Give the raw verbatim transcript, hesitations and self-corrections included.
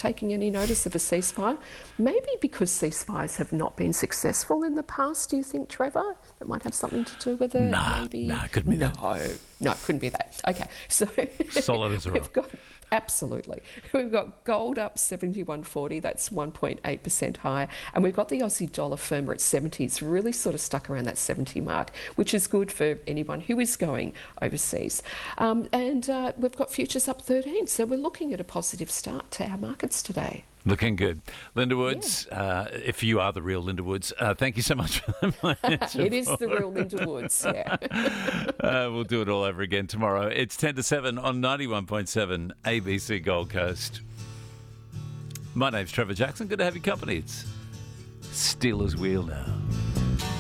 taking any notice of a ceasefire. Maybe because ceasefires have not been successful in the past, do you think, Trevor? That might have something to do with it? Nah, maybe? nah, it couldn't be no, that. No, it couldn't be that. Okay, so Solid as a rock. we've got, absolutely. We've got gold up seventy-one forty, that's one point eight percent higher, and we've got the Aussie dollar firmer at seventy. It's really sort of stuck around that seventy mark, which is good for anyone who is going overseas. Um, and uh, we've got futures up thirteen, so we're looking at a positive start to our markets today. Looking good. Linda Woods, yeah. uh, if you are the real Linda Woods, uh, thank you so much for my answer. It is the real Linda Woods, yeah. uh, we'll do it all over again tomorrow. It's ten to seven on ninety-one point seven A B C Gold Coast. My name's Trevor Jackson. Good to have your company. It's Steelers Wheel now.